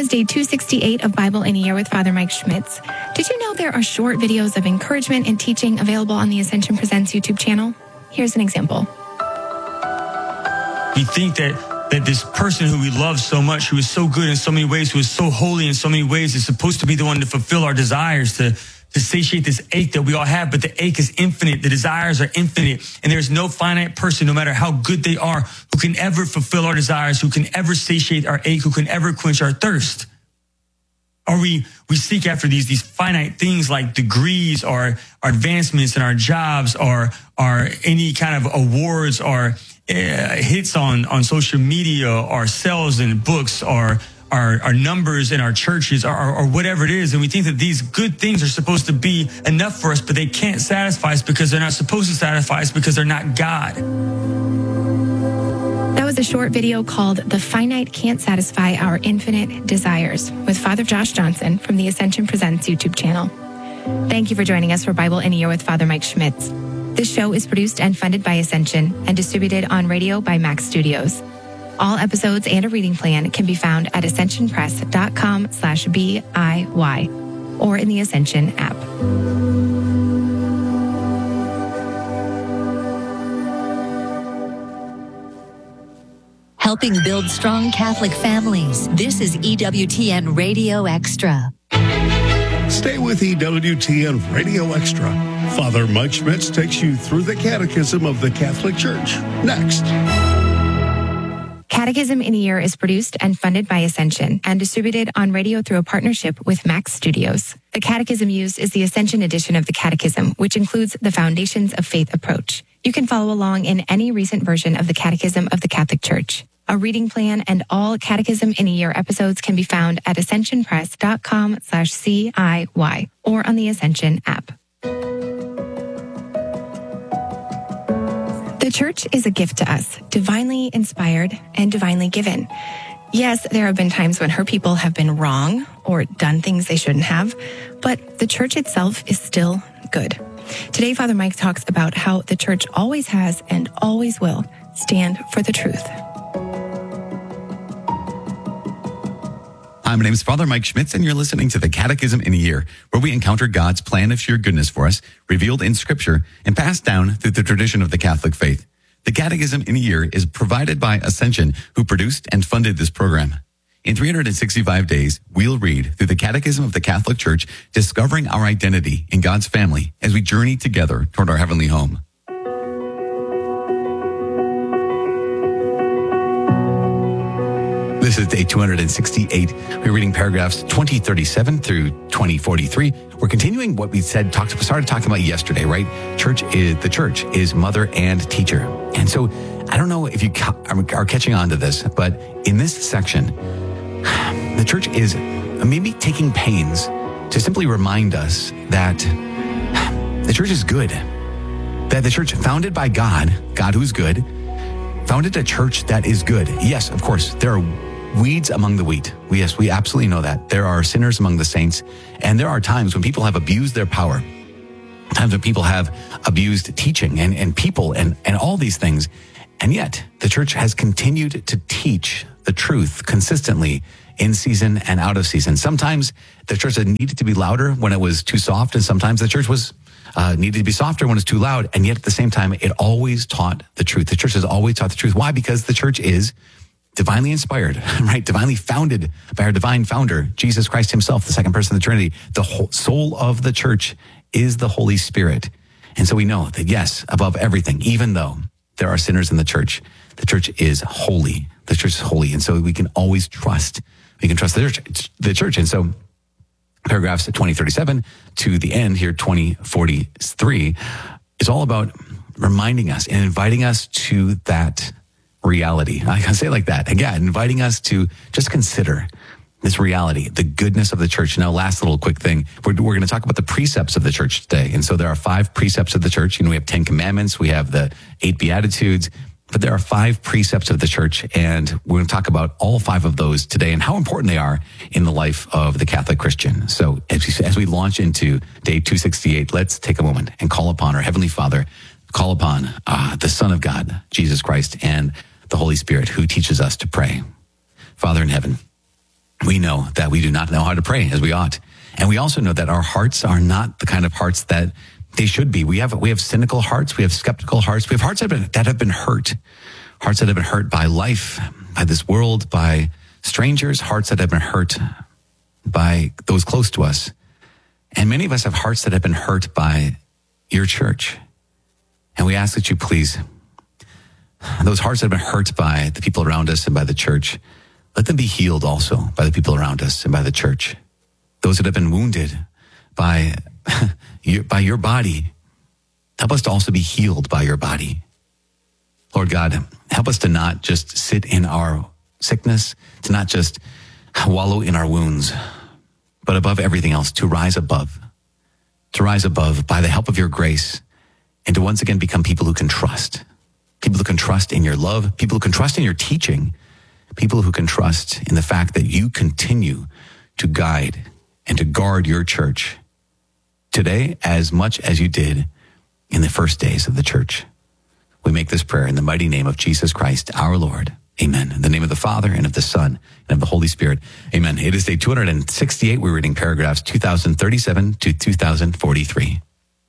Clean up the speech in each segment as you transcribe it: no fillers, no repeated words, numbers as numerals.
is day 268 of Bible in a Year with Father Mike Schmitz. Did you know there are short videos of encouragement and teaching available on the Ascension Presents YouTube channel? Here's an example. We think that this person who we love so much, who is so good in so many ways, who is so holy in so many ways, is supposed to be the one to fulfill our desires, to satiate this ache that we all have. But the ache is infinite. The desires are infinite. And there's no finite person, no matter how good they are, who can ever fulfill our desires, who can ever satiate our ache, who can ever quench our thirst. Or we seek after these finite things like degrees or advancements in our jobs or any kind of awards or hits on social media or sales in books or our numbers in our churches or whatever it is. And we think that these good things are supposed to be enough for us, but they can't satisfy us because they're not supposed to satisfy us because they're not God. That was a short video called The Finite Can't Satisfy Our Infinite Desires with Father Josh Johnson from the Ascension Presents YouTube channel. Thank you for joining us for Bible in a Year with Father Mike Schmitz. This show is produced and funded by Ascension and distributed on radio by Max Studios. All episodes and a reading plan can be found at ascensionpress.com/BIY or in the Ascension app. Helping build strong Catholic families. This is EWTN Radio Extra. Stay with EWTN Radio Extra. Father Mike Schmitz takes you through the Catechism of the Catholic Church. Next. Catechism in a Year is produced and funded by Ascension and distributed on radio through a partnership with Max Studios. The catechism used is the Ascension edition of the Catechism, which includes the Foundations of Faith approach. You can follow along in any recent version of the Catechism of the Catholic Church. A reading plan and all Catechism in a Year episodes can be found at ascensionpress.com/CIY or on the Ascension app. The church is a gift to us, divinely inspired and divinely given. Yes, there have been times when her people have been wrong or done things they shouldn't have, but the church itself is still good. Today, Father Mike talks about how the church always has and always will stand for the truth. Hi, my name is Father Mike Schmitz, and you're listening to the Catechism in a Year, where we encounter God's plan of sheer goodness for us, revealed in Scripture, and passed down through the tradition of the Catholic faith. The Catechism in a Year is provided by Ascension, who produced and funded this program. In 365 days, we'll read through the Catechism of the Catholic Church, discovering our identity in God's family as we journey together toward our heavenly home. This is day 268. We're reading paragraphs 2037 through 2043. We're continuing what we started talking about yesterday, right? The church is mother and teacher. And so I don't know if you are catching on to this, but in this section, the church is maybe taking pains to simply remind us that the church is good. That the church founded by God who's good, founded a church that is good. Yes, of course, there are weeds among the wheat. Yes, we absolutely know that. There are sinners among the saints, and there are times when people have abused their power, times when people have abused teaching and people and all these things. And yet, the church has continued to teach the truth consistently in season and out of season. Sometimes the church had needed to be louder when it was too soft, and sometimes the church was needed to be softer when it's too loud. And yet at the same time, it always taught the truth. The church has always taught the truth. Why? Because the church is divinely inspired, right? Divinely founded by our divine founder, Jesus Christ himself, the second person of the Trinity. The whole soul of the church is the Holy Spirit. And so we know that, yes, above everything, even though there are sinners in the church is holy. The church is holy. And so we can always trust. We can trust the church. And so paragraphs 2037 to the end here, 2043, is all about reminding us and inviting us to that reality. I can say it like that. Again, inviting us to just consider this reality, the goodness of the church. Now, last little quick thing. We're going to talk about the precepts of the church today. And so there are 5 precepts of the church. We have 10 commandments. We have the 8 Beatitudes. But there are 5 precepts of the church, and we're going to talk about all 5 of those today and how important they are in the life of the Catholic Christian. So as we launch into day 268, let's take a moment and call upon our Heavenly Father, call upon the Son of God, Jesus Christ, and the Holy Spirit, who teaches us to pray. Father in heaven, we know that we do not know how to pray as we ought. And we also know that our hearts are not the kind of hearts that they should be. We have cynical hearts. We have skeptical hearts. We have hearts that have been hurt. Hearts that have been hurt by life, by this world, by strangers. Hearts that have been hurt by those close to us. And many of us have hearts that have been hurt by your church. And we ask that you please, those hearts that have been hurt by the people around us and by the church, let them be healed also by the people around us and by the church. Those that have been wounded by your body, help us to also be healed by your body. Lord God, help us to not just sit in our sickness, to not just wallow in our wounds, but above everything else, to rise above by the help of your grace, and to once again become people who can trust in your love, people who can trust in your teaching, people who can trust in the fact that you continue to guide and to guard your church today as much as you did in the first days of the church. We make this prayer in the mighty name of Jesus Christ, our Lord. Amen. In the name of the Father, and of the Son, and of the Holy Spirit. Amen. It is day 268. We're reading paragraphs 2037 to 2043.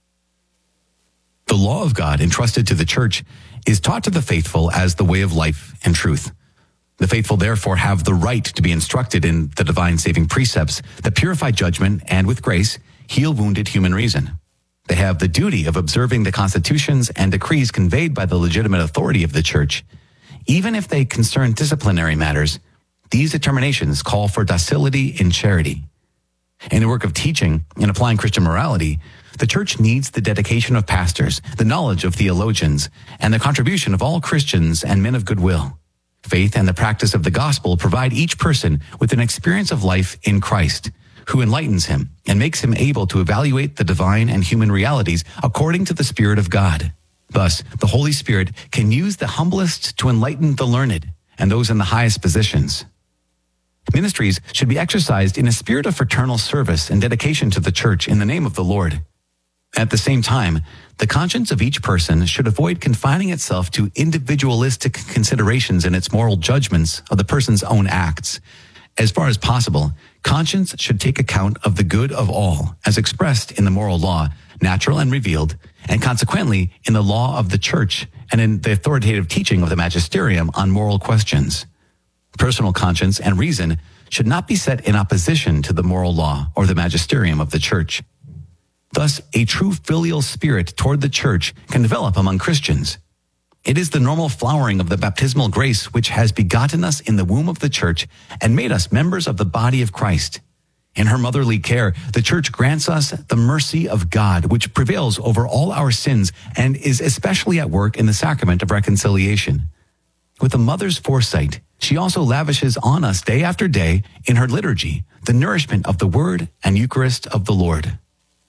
The law of God entrusted to the church is taught to the faithful as the way of life and truth. The faithful therefore have the right to be instructed in the divine saving precepts that purify judgment and with grace heal wounded human reason. They have the duty of observing the constitutions and decrees conveyed by the legitimate authority of the church. Even if they concern disciplinary matters, these determinations call for docility in charity. In the work of teaching and applying Christian morality, the church needs the dedication of pastors, the knowledge of theologians, and the contribution of all Christians and men of goodwill. Faith and the practice of the gospel provide each person with an experience of life in Christ, who enlightens him and makes him able to evaluate the divine and human realities according to the Spirit of God. Thus, the Holy Spirit can use the humblest to enlighten the learned and those in the highest positions. Ministries should be exercised in a spirit of fraternal service and dedication to the church in the name of the Lord. At the same time, the conscience of each person should avoid confining itself to individualistic considerations in its moral judgments of the person's own acts. As far as possible, conscience should take account of the good of all, as expressed in the moral law, natural and revealed, and consequently in the law of the church and in the authoritative teaching of the magisterium on moral questions. Personal conscience and reason should not be set in opposition to the moral law or the magisterium of the church. Thus, a true filial spirit toward the church can develop among Christians. It is the normal flowering of the baptismal grace which has begotten us in the womb of the church and made us members of the body of Christ. In her motherly care, the church grants us the mercy of God, which prevails over all our sins and is especially at work in the sacrament of reconciliation. With a mother's foresight, she also lavishes on us day after day in her liturgy the nourishment of the Word and Eucharist of the Lord.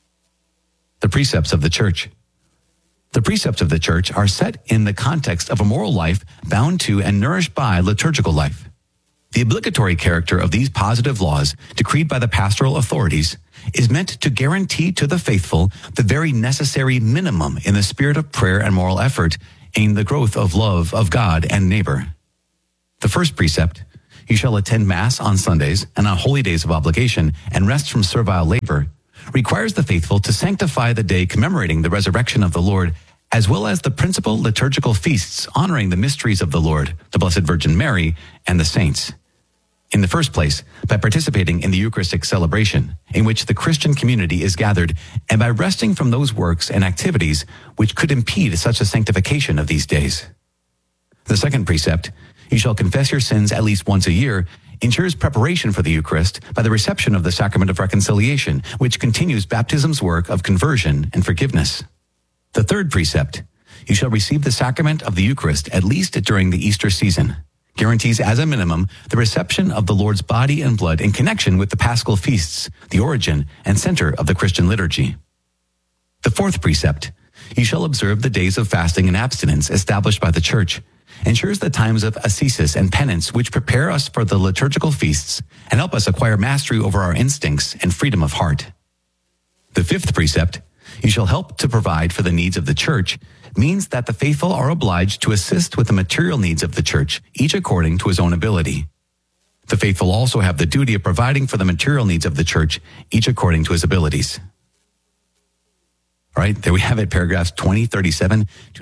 The precepts of the church. The precepts of the church are set in the context of a moral life bound to and nourished by liturgical life. The obligatory character of these positive laws, decreed by the pastoral authorities, is meant to guarantee to the faithful the very necessary minimum in the spirit of prayer and moral effort in the growth of love of God and neighbor. The first precept, you shall attend Mass on Sundays and on holy days of obligation and rest from servile labor, requires the faithful to sanctify the day commemorating the resurrection of the Lord, as well as the principal liturgical feasts honoring the mysteries of the Lord, the Blessed Virgin Mary, and the saints. In the first place, by participating in the Eucharistic celebration, in which the Christian community is gathered, and by resting from those works and activities which could impede such a sanctification of these days. The second precept, you shall confess your sins at least once a year, ensures preparation for the Eucharist by the reception of the sacrament of reconciliation, which continues baptism's work of conversion and forgiveness. The third precept, you shall receive the sacrament of the Eucharist at least during the Easter season, guarantees as a minimum the reception of the Lord's body and blood in connection with the Paschal feasts, the origin and center of the Christian liturgy. The fourth precept, you shall observe the days of fasting and abstinence established by the Church, ensures the times of ascesis and penance which prepare us for the liturgical feasts and help us acquire mastery over our instincts and freedom of heart. The fifth precept, you shall help to provide for the needs of the church, means that the faithful are obliged to assist with the material needs of the church, each according to his own ability. The faithful also have the duty of providing for the material needs of the church, each according to his abilities. All right, there we have it, paragraphs 2037 to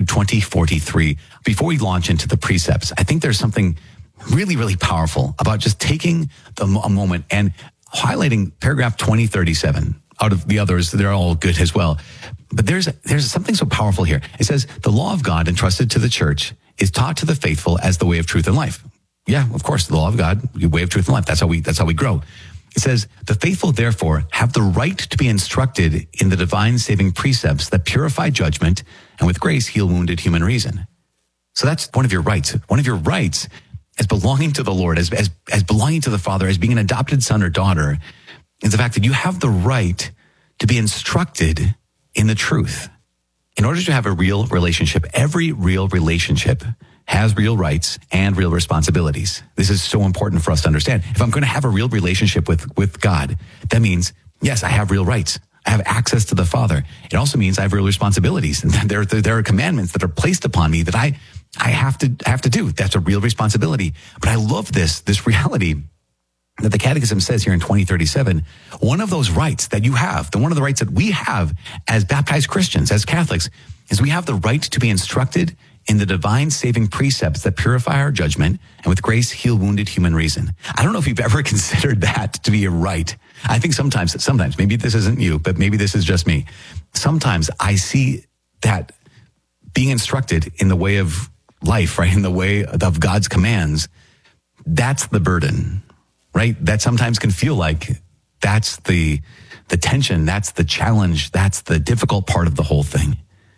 2043. Before we launch into the precepts, I think there's something really, really powerful about just taking a moment and highlighting paragraph 2037. Out of the others, they're all good as well. But there's something so powerful here. It says, the law of God entrusted to the church is taught to the faithful as the way of truth and life. Yeah, of course, the law of God, the way of truth and life. That's how we grow. It says, the faithful, therefore, have the right to be instructed in the divine saving precepts that purify judgment and with grace heal wounded human reason. So that's one of your rights. One of your rights as belonging to the Lord, as belonging to the Father, as being an adopted son or daughter, is the fact that you have the right to be instructed in the truth. In order to have a real relationship, every real relationship has real rights and real responsibilities. This is so important for us to understand. If I'm going to have a real relationship with God, that means, yes, I have real rights. I have access to the Father. It also means I have real responsibilities. And there are commandments that are placed upon me that I have to do. That's a real responsibility. But I love this reality that the Catechism says here in 2037, one of those rights that you have, one of the rights that we have as baptized Christians, as Catholics, is we have the right to be instructed in the divine saving precepts that purify our judgment and with grace heal wounded human reason. I don't know if you've ever considered that to be a right. I think sometimes, maybe this isn't you, but maybe this is just me. Sometimes I see that being instructed in the way of life, right, in the way of God's commands, that's the burden, right? That sometimes can feel like that's the tension, that's the challenge, that's the difficult part of the whole thing.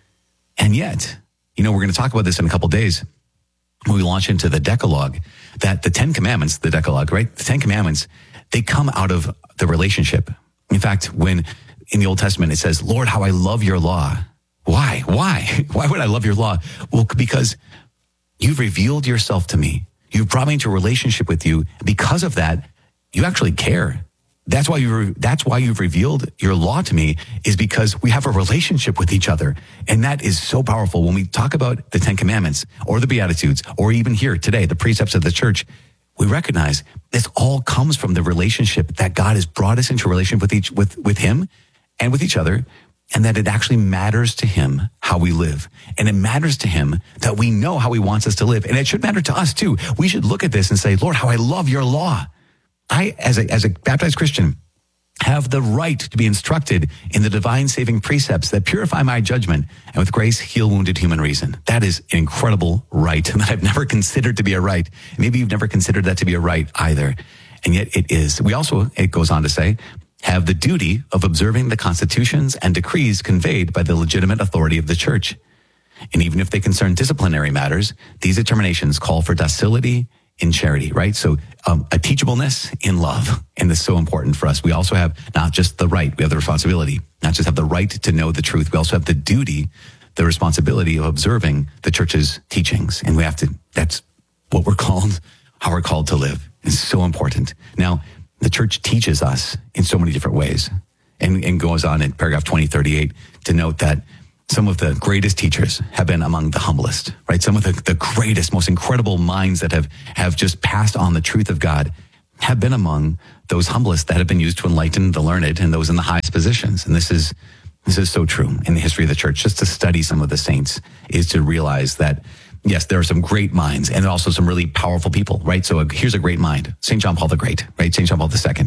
And yet, we're going to talk about this in a couple of days when we launch into the Decalogue, that the 10 Commandments, the Decalogue, right? The 10 Commandments, they come out of the relationship. In fact, when in the Old Testament it says, Lord, how I love your law. Why? Why would I love your law? Well, because you've revealed yourself to me. You've brought me into a relationship with you. Because of that, you actually care. That's why you've revealed your law to me, is because we have a relationship with each other. And that is so powerful. When we talk about the 10 Commandments or the Beatitudes, or even here today, the precepts of the church, we recognize this all comes from the relationship that God has brought us into a relationship with him and with each other, and that it actually matters to him how we live. And it matters to him that we know how he wants us to live. And it should matter to us too. We should look at this and say, Lord, how I love your law. I, as a baptized Christian, have the right to be instructed in the divine saving precepts that purify my judgment and with grace heal wounded human reason. That is an incredible right that I've never considered to be a right. Maybe you've never considered that to be a right either. And yet it is. We also, it goes on to say, have the duty of observing the constitutions and decrees conveyed by the legitimate authority of the church. And even if they concern disciplinary matters, these determinations call for docility in charity, right? So a teachableness in love. And this is so important for us. We also have not just the right, we have the responsibility, not just have the right to know the truth. We also have the duty, the responsibility of observing the church's teachings. And we have to, that's what we're called, how we're called to live. It's so important. Now, the church teaches us in so many different ways, and goes on in paragraph 2038 to note that some of the greatest teachers have been among the humblest, right? Some of the greatest, most incredible minds that have just passed on the truth of God have been among those humblest that have been used to enlighten the learned and those in the highest positions. And this is so true in the history of the church. Just to study some of the saints is to realize that, yes, there are some great minds and also some really powerful people, right? So here's a great mind, St. John Paul the Great, right? St. John Paul II.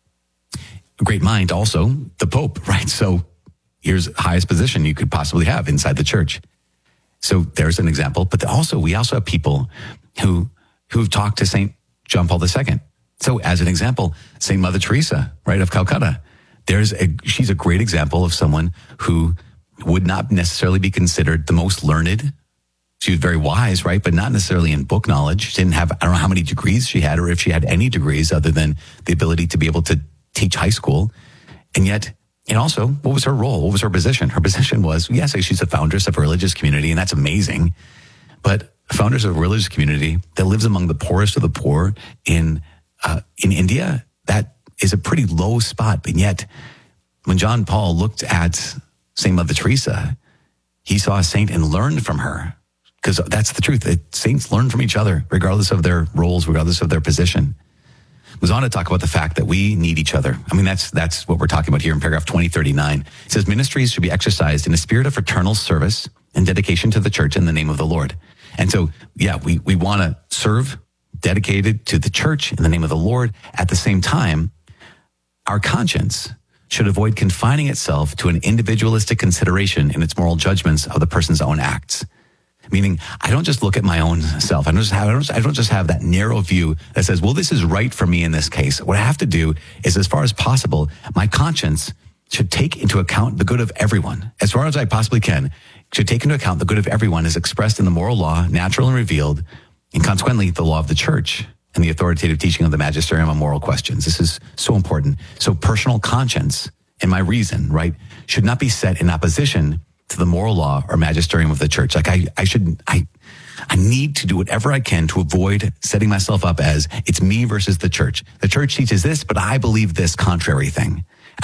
A great mind also, the Pope, right? So here's the highest position you could possibly have inside the church. So there's an example. But we also have people who've talked to St. John Paul II. So as an example, St. Mother Teresa, right, of Calcutta. She's a great example of someone who would not necessarily be considered the most learned. She was very wise, right? But not necessarily in book knowledge. She didn't have, I don't know how many degrees she had, or if she had any degrees other than the ability to be able to teach high school. And also, what was her role? What was her position? Her position was, yes, she's a foundress of a religious community, and that's amazing. But foundress of a religious community that lives among the poorest of the poor in India, that is a pretty low spot. And yet, when John Paul looked at St. Mother Teresa, he saw a saint and learned from her. Because that's the truth. Saints learn from each other, regardless of their roles, regardless of their position. goes on to talk about the fact that we need each other. I mean, that's what we're talking about here in paragraph 2039. It says ministries should be exercised in a spirit of fraternal service and dedication to the church in the name of the Lord. And so, yeah, we want to serve dedicated to the church in the name of the Lord. At the same time, our conscience should avoid confining itself to an individualistic consideration in its moral judgments of the person's own acts. Meaning, I don't just look at my own self. I don't just have that narrow view that says, well, this is right for me in this case. What I have to do is, as far as possible, my conscience should take into account the good of everyone. As far as I possibly can, should take into account the good of everyone as expressed in the moral law, natural and revealed, and consequently, the law of the church and the authoritative teaching of the magisterium on moral questions. This is so important. So personal conscience and my reason, right, should not be set in opposition to the moral law or magisterium of the church. Like I need to do whatever I can to avoid setting myself up as it's me versus the church. The church teaches this, but I believe this contrary thing.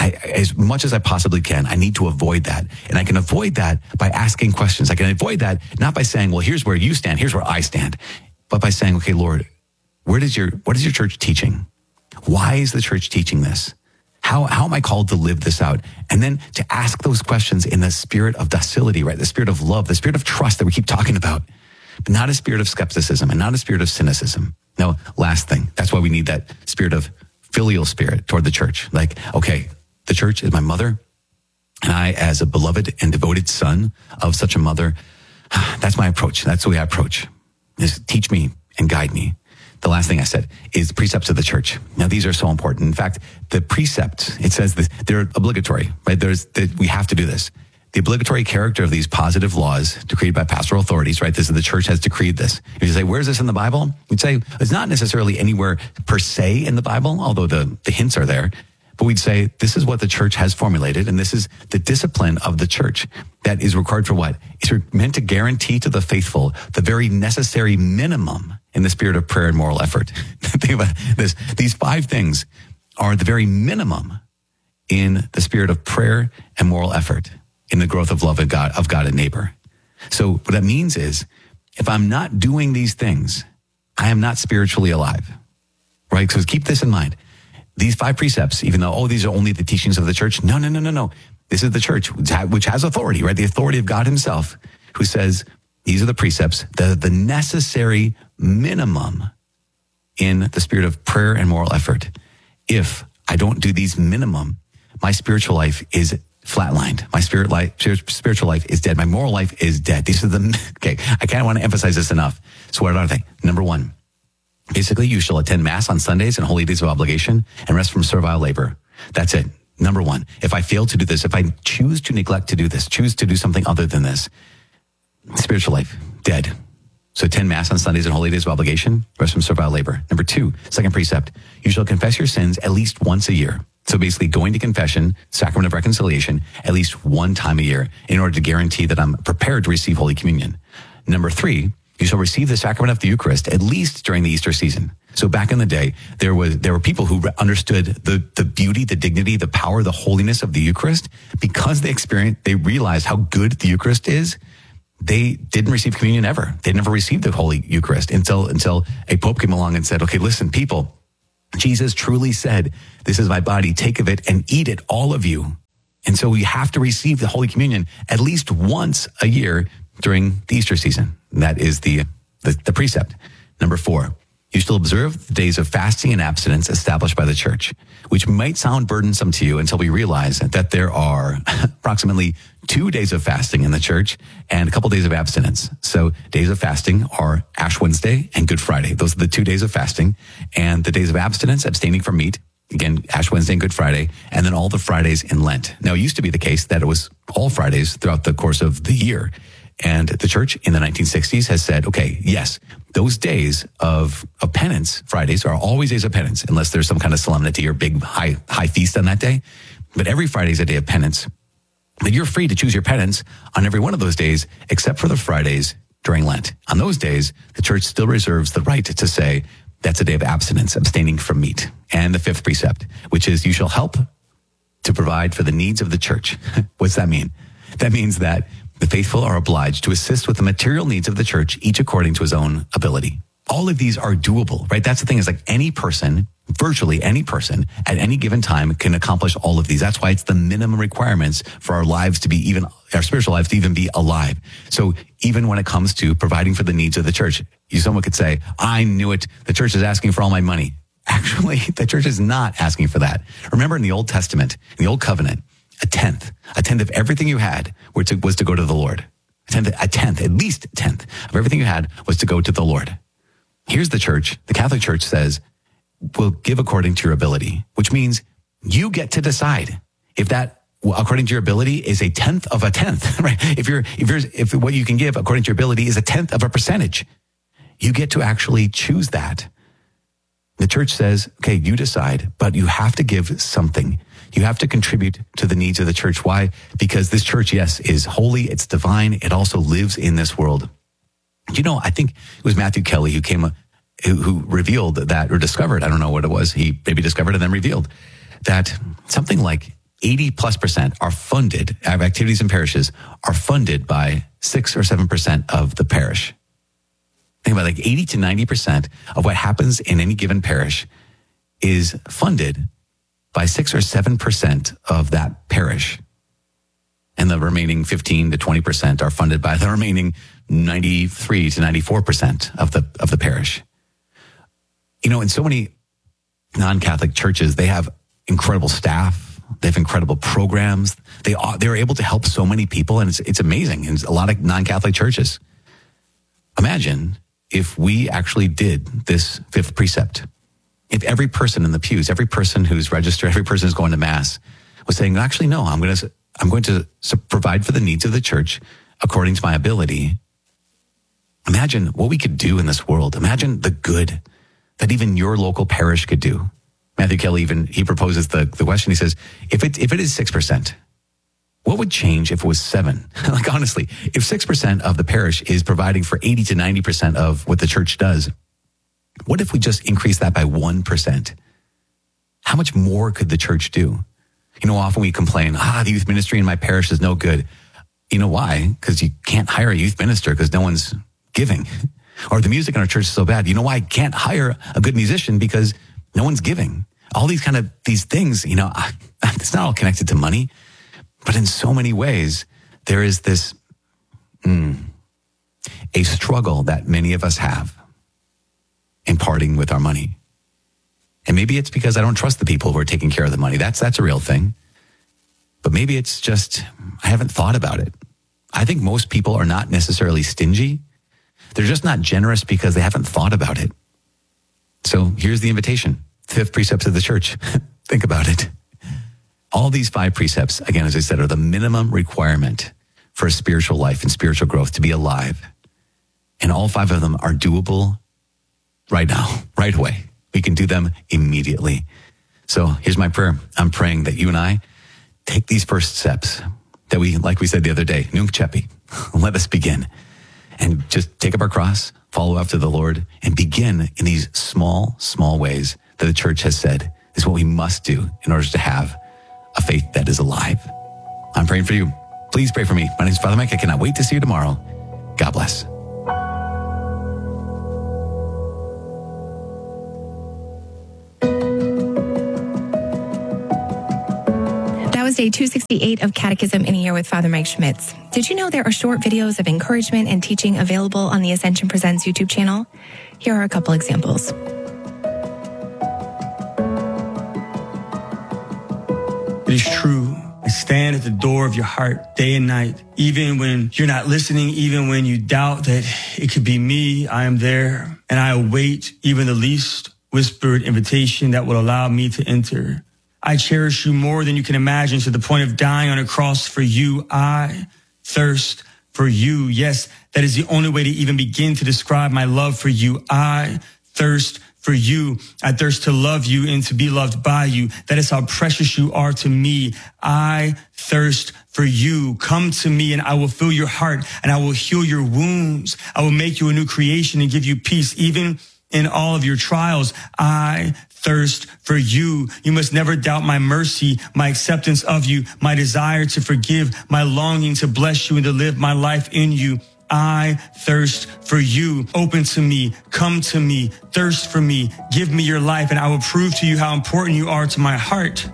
As much as I possibly can, I need to avoid that. And I can avoid that by asking questions. I can avoid that not by saying, well, here's where you stand, here's where I stand, but by saying, okay, Lord, what is your church teaching? Why is the church teaching this? How am I called to live this out? And then to ask those questions in the spirit of docility, right? The spirit of love, the spirit of trust that we keep talking about, but not a spirit of skepticism and not a spirit of cynicism. No, last thing. That's why we need that spirit of filial spirit toward the church. Like, okay, the church is my mother, and I, as a beloved and devoted son of such a mother, that's my approach. That's the way I approach. Is teach me and guide me. The last thing I said is precepts of the church. Now, these are so important. In fact, the precept, it says this, they're obligatory, right? We have to do this. The obligatory character of these positive laws decreed by pastoral authorities, right? This is the church has decreed this. If you say, where's this in the Bible? You'd say, it's not necessarily anywhere per se in the Bible, although the hints are there. But we'd say, this is what the church has formulated, and this is the discipline of the church that is required for what? It's meant to guarantee to the faithful the very necessary minimum in the spirit of prayer and moral effort. Think about this. These 5 things are the very minimum in the spirit of prayer and moral effort in the growth of love of God and neighbor. So what that means is, if I'm not doing these things, I am not spiritually alive, right? So keep this in mind. These 5 precepts, even though, these are only the teachings of the church. No. This is the church, which has authority, right? The authority of God himself, who says, these are the precepts, the necessary minimum in the spirit of prayer and moral effort. If I don't do these minimum, my spiritual life is flatlined. My spiritual life is dead. My moral life is dead. These are okay, I kind of want to emphasize this enough. So what are they? Number 1. Basically, you shall attend Mass on Sundays and holy days of obligation and rest from servile labor. That's it. Number 1. If I fail to do this, if I choose to neglect to do this, choose to do something other than this, spiritual life, dead. So attend Mass on Sundays and holy days of obligation, rest from servile labor. Number 2, second precept, you shall confess your sins at least once a year. So basically going to confession, sacrament of reconciliation, at least one time a year in order to guarantee that I'm prepared to receive Holy Communion. Number 3, you shall receive the sacrament of the Eucharist at least during the Easter season. So back in the day, there were people who understood the beauty, the dignity, the power, the holiness of the Eucharist. Because they realized how good the Eucharist is, they didn't receive communion ever. They never received the Holy Eucharist until a pope came along and said, okay, listen, people, Jesus truly said, this is my body, take of it and eat it, all of you. And so we have to receive the Holy Communion at least once a year during the Easter season. And that is the precept. Number 4, you shall observe the days of fasting and abstinence established by the church, which might sound burdensome to you until we realize that there are approximately 2 days of fasting in the church and a couple days of abstinence. So days of fasting are Ash Wednesday and Good Friday. Those are the 2 days of fasting. And the days of abstinence, abstaining from meat, again, Ash Wednesday and Good Friday, and then all the Fridays in Lent. Now, it used to be the case that it was all Fridays throughout the course of the year. And the church in the 1960s has said, okay, yes, those days of penance, Fridays, are always days of penance, unless there's some kind of solemnity or big high feast on that day. But every Friday is a day of penance. But you're free to choose your penance on every one of those days, except for the Fridays during Lent. On those days, the church still reserves the right to say that's a day of abstinence, abstaining from meat. And the 5th precept, which is you shall help to provide for the needs of the church. What's that mean? That means that the faithful are obliged to assist with the material needs of the church, each according to his own ability. All of these are doable, right? That's the thing, is like any person, virtually any person at any given time can accomplish all of these. That's why it's the minimum requirements for our lives to be even, our spiritual lives to even be alive. So even when it comes to providing for the needs of the church, someone could say, I knew it. The church is asking for all my money. Actually, the church is not asking for that. Remember in the Old Testament, in the Old Covenant, a tenth of everything you had was to go to the Lord. At least a tenth of everything you had was to go to the Lord. Here's the church. The Catholic Church says, we'll give according to your ability, which means you get to decide if that, according to your ability, is a tenth of a tenth, right? If what you can give according to your ability is a tenth of a percentage, you get to actually choose that. The church says, okay, you decide, but you have to give something. You have to contribute to the needs of the church. Why? Because this church, yes, is holy. It's divine. It also lives in this world. You know, I think it was Matthew Kelly who revealed that, or discovered, I don't know what it was. He maybe discovered and then revealed that something like 80+% are funded, our activities in parishes are funded by 6 or 7% of the parish. Think about like 80 to 90% of what happens in any given parish is funded by 6 or 7% of that parish. And the remaining 15 to 20% are funded by the remaining 93 to 94% of the parish. You know, in so many non-Catholic churches, they have incredible staff. They have incredible programs. They're able to help so many people, and it's amazing in a lot of non-Catholic churches. Imagine if we actually did this fifth precept. If every person in the pews, every person who's registered, every person who's going to Mass was saying, actually, no, I'm going to provide for the needs of the church according to my ability. Imagine what we could do in this world. Imagine the good that even your local parish could do. Matthew Kelly he proposes the question. He says, if it is 6%, what would change if it was 7? Like, honestly, if 6% of the parish is providing for 80 to 90% of what the church does, what if we just increase that by 1%? How much more could the church do? You know, often we complain, the youth ministry in my parish is no good. You know why? Because you can't hire a youth minister because no one's giving. Or the music in our church is so bad. You know why I can't hire a good musician? Because no one's giving. All these things, you know, it's not all connected to money. But in so many ways, there is this, a struggle that many of us have in parting with our money. And maybe it's because I don't trust the people who are taking care of the money. That's a real thing. But maybe it's just, I haven't thought about it. I think most people are not necessarily stingy. They're just not generous because they haven't thought about it. So here's the invitation. 5 precepts of the church. Think about it. All these 5 precepts, again, as I said, are the minimum requirement for a spiritual life and spiritual growth, to be alive. And all 5 of them are doable right now, right away. We can do them immediately. So here's my prayer. I'm praying that you and I take these first steps that we, like we said the other day, Nunc Cepi, let us begin. And just take up our cross, follow after the Lord, and begin in these small, small ways that the church has said is what we must do in order to have a faith that is alive. I'm praying for you. Please pray for me. My name is Father Mike. I cannot wait to see you tomorrow. God bless. That was day 268 of Catechism in a Year with Father Mike Schmitz. Did you know there are short videos of encouragement and teaching available on the Ascension Presents YouTube channel? Here are a couple examples. It is true. I stand at the door of your heart day and night. Even when you're not listening, even when you doubt that it could be me, I am there. And I await even the least whispered invitation that will allow me to enter. I cherish you more than you can imagine, to the point of dying on a cross for you. I thirst for you. Yes, that is the only way to even begin to describe my love for you. I thirst for you. I thirst to love you and to be loved by you. That is how precious you are to me. I thirst for you. Come to me and I will fill your heart and I will heal your wounds. I will make you a new creation and give you peace, even in all of your trials. I thirst for you. You must never doubt my mercy, my acceptance of you, my desire to forgive, my longing to bless you and to live my life in you. I thirst for you. Open to me, come to me, thirst for me, give me your life, and I will prove to you how important you are to my heart.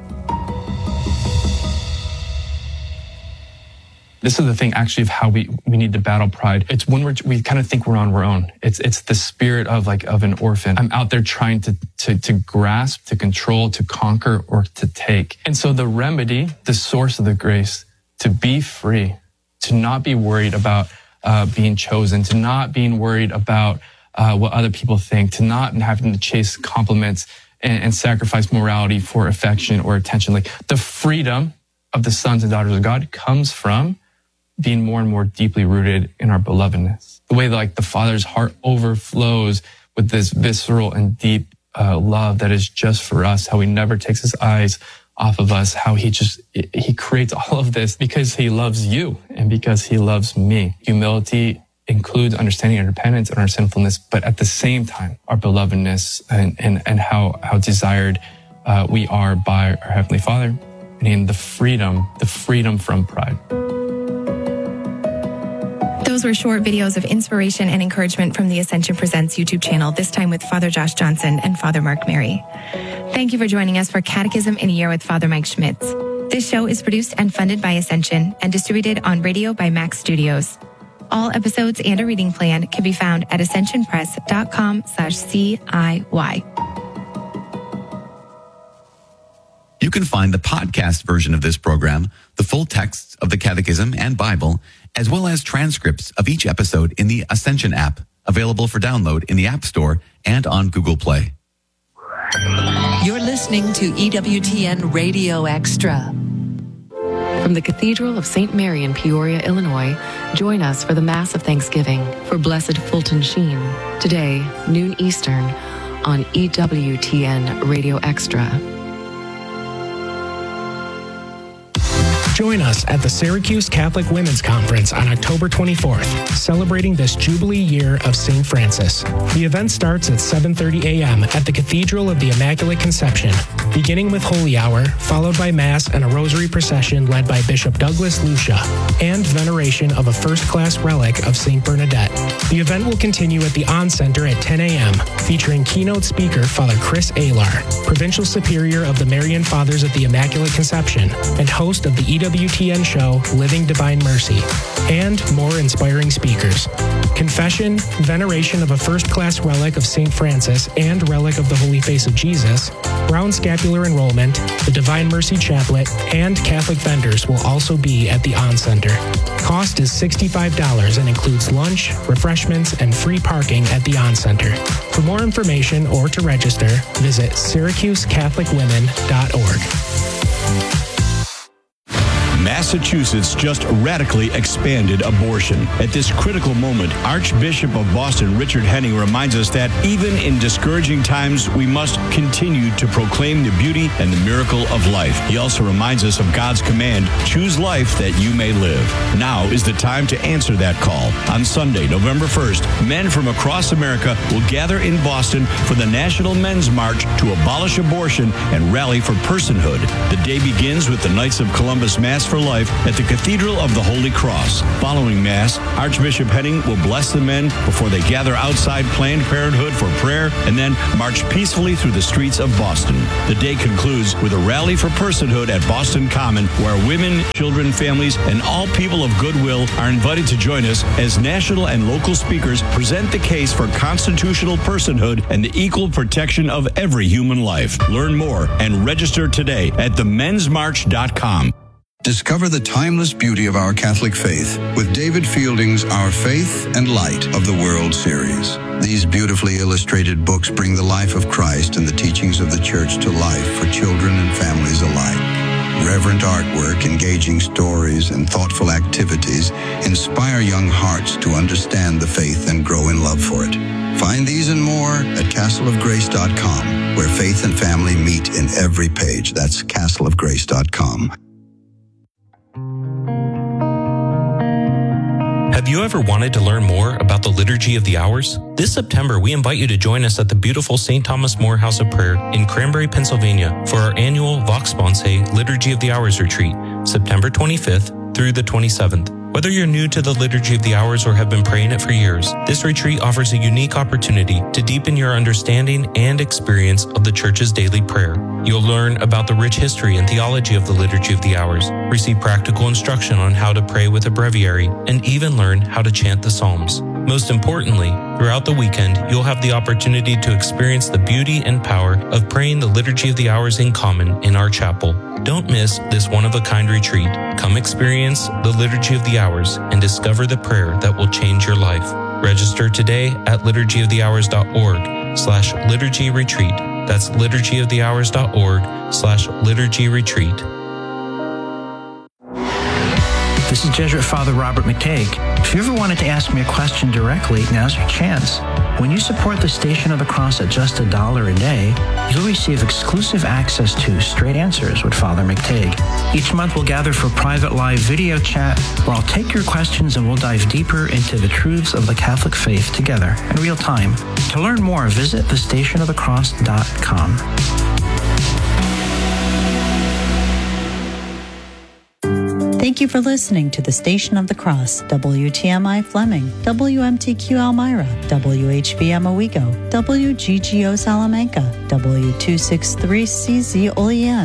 This is the thing actually of how we need to battle pride. It's when we kind of think we're on our own. It's the spirit of an orphan. I'm out there trying to grasp, to control, to conquer, or to take. And so the remedy, the source of the grace, to be free, to not be worried about being chosen, to not being worried about what other people think, to not having to chase compliments and sacrifice morality for affection or attention. Like the freedom of the sons and daughters of God comes from being more and more deeply rooted in our belovedness. The way like the Father's heart overflows with this visceral and deep love that is just for us, how he never takes his eyes off of us, how he creates all of this because he loves you and because he loves me. Humility includes understanding our dependence and our sinfulness, but at the same time, our belovedness and how desired we are by our Heavenly Father, and in the freedom from pride. Those were short videos of inspiration and encouragement from the Ascension Presents YouTube channel, this time with Father Josh Johnson and Father Mark Mary. Thank you for joining us for Catechism in a Year with Father Mike Schmitz. This show is produced and funded by Ascension and distributed on radio by Max Studios. All episodes and a reading plan can be found at ascensionpress.com/CIY. You can find the podcast version of this program, the full texts of the Catechism and Bible, as well as transcripts of each episode in the Ascension app, available for download in the App Store and on Google Play. You're listening to EWTN Radio Extra. From the Cathedral of St. Mary in Peoria, Illinois, join us for the Mass of Thanksgiving for Blessed Fulton Sheen, today, noon Eastern, on EWTN Radio Extra. Join us at the Syracuse Catholic Women's Conference on October 24th, celebrating this Jubilee year of St. Francis. The event starts at 7:30 a.m. at the Cathedral of the Immaculate Conception, beginning with Holy Hour, followed by Mass and a Rosary procession led by Bishop Douglas Lucia, and veneration of a first-class relic of St. Bernadette. The event will continue at the On Center at 10 a.m., featuring keynote speaker Father Chris Alar, Provincial Superior of the Marian Fathers of the Immaculate Conception, and host of the EWTN show Living Divine Mercy, and more inspiring speakers. Confession, veneration of a first-class relic of St. Francis and relic of the Holy Face of Jesus, Brown Scapular Enrollment, the Divine Mercy Chaplet, and Catholic vendors will also be at the On Center. Cost is $65 and includes lunch, refreshments, and free parking at the On Center. For more information or to register, visit SyracuseCatholicWomen.org. Massachusetts just radically expanded abortion. At this critical moment, Archbishop of Boston Richard Henning reminds us that even in discouraging times, we must continue to proclaim the beauty and the miracle of life. He also reminds us of God's command, choose life that you may live. Now is the time to answer that call. On Sunday, November 1st, men from across America will gather in Boston for the National Men's March to abolish abortion and rally for personhood. The day begins with the Knights of Columbus Mass for Life at the Cathedral of the Holy Cross. Following Mass, Archbishop Henning will bless the men before they gather outside Planned Parenthood for prayer and then march peacefully through the streets of Boston. The day concludes with a rally for personhood at Boston Common, where women, children, families, and all people of goodwill are invited to join us as national and local speakers present the case for constitutional personhood and the equal protection of every human life. Learn more and register today at themensmarch.com. Discover the timeless beauty of our Catholic faith with David Fielding's Our Faith and Light of the World series. These beautifully illustrated books bring the life of Christ and the teachings of the Church to life for children and families alike. Reverent artwork, engaging stories, and thoughtful activities inspire young hearts to understand the faith and grow in love for it. Find these and more at castleofgrace.com, where faith and family meet in every page. That's castleofgrace.com. Have you ever wanted to learn more about the Liturgy of the Hours? This September, we invite you to join us at the beautiful St. Thomas More House of Prayer in Cranberry, Pennsylvania for our annual Vox Sponsae Liturgy of the Hours retreat, September 25th through the 27th. Whether you're new to the Liturgy of the Hours or have been praying it for years, this retreat offers a unique opportunity to deepen your understanding and experience of the Church's daily prayer. You'll learn about the rich history and theology of the Liturgy of the Hours, receive practical instruction on how to pray with a breviary, and even learn how to chant the Psalms. Most importantly, throughout the weekend, you'll have the opportunity to experience the beauty and power of praying the Liturgy of the Hours in common in our chapel. Don't miss this one-of-a-kind retreat. Come experience the Liturgy of the Hours and discover the prayer that will change your life. Register today at liturgyofthehours.org/liturgy retreat. That's liturgyofthehours.org/liturgy retreat. This is Jesuit Father Robert McTague. If you ever wanted to ask me a question directly, now's your chance. When you support the Station of the Cross at just $1 a day, you'll receive exclusive access to Straight Answers with Father McTague. Each month we'll gather for private live video chat where I'll take your questions and we'll dive deeper into the truths of the Catholic faith together in real time. To learn more, visit thestationofthecross.com. Thank you for listening to the Station of the Cross, WTMI Fleming, WMTQ Elmira, WHVM Owego, WGGO Salamanca, W263CZ Olean.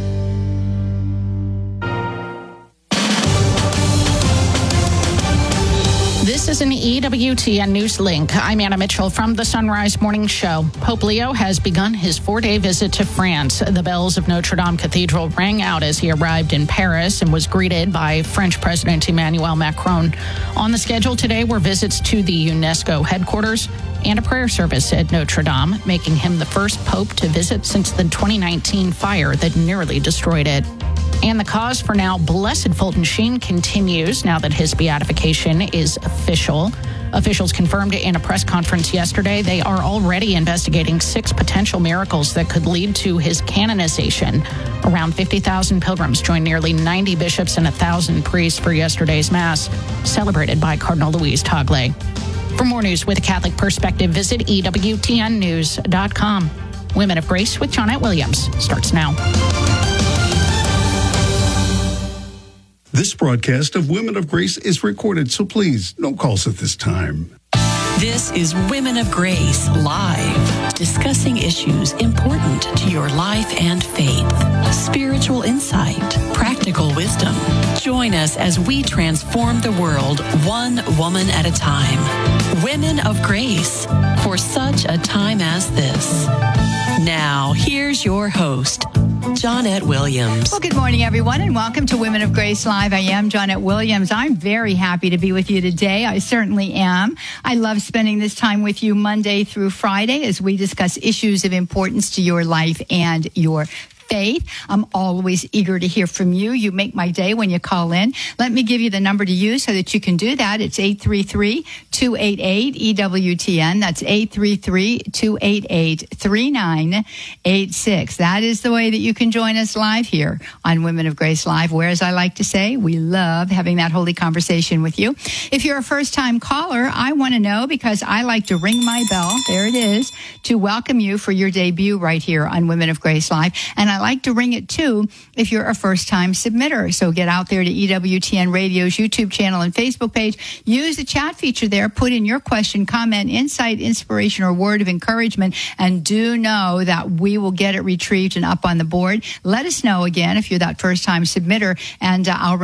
This is an EWTN News Link. I'm Anna Mitchell from the Sunrise Morning Show. Pope Leo has begun his 4-day visit to France. The bells of Notre Dame Cathedral rang out as he arrived in Paris and was greeted by French President Emmanuel Macron. On the schedule today were visits to the UNESCO headquarters and a prayer service at Notre Dame, making him the first pope to visit since the 2019 fire that nearly destroyed it. And the cause for now Blessed Fulton Sheen continues now that his beatification is official. Officials confirmed in a press conference yesterday they are already investigating 6 potential miracles that could lead to his canonization. Around 50,000 pilgrims joined nearly 90 bishops and 1,000 priests for yesterday's Mass, celebrated by Cardinal Luis Tagle. For more news with a Catholic perspective, visit EWTNnews.com. Women of Grace with Johnnette Williams starts now. This broadcast of Women of Grace is recorded, so please, no calls at this time. This is Women of Grace Live, discussing issues important to your life and faith. Spiritual insight, practical wisdom. Join us as we transform the world one woman at a time. Women of Grace, for such a time as this. Now, here's your host, Johnnette Williams. Well, good morning, everyone, and welcome to Women of Grace Live. I am Johnnette Williams. I'm very happy to be with you today. I certainly am. I love spending this time with you Monday through Friday as we discuss issues of importance to your life and your faith. I'm always eager to hear from you. You make my day when you call in. Let me give you the number to use so that you can do that. It's 833-288-EWTN. That's 833-288-3986. That is the way that you can join us live here on Women of Grace Live, where, as I like to say, we love having that holy conversation with you. If you're a first-time caller, I want to know, because I like to ring my bell, there it is, to welcome you for your debut right here on Women of Grace Live. And I like to ring it too if you're a first-time submitter. So get out there to EWTN Radio's YouTube channel and Facebook page. Use the chat feature there. Put in your question, comment, insight, inspiration, or word of encouragement. And do know that we will get it retrieved and up on the board. Let us know again if you're that first-time submitter, and I'll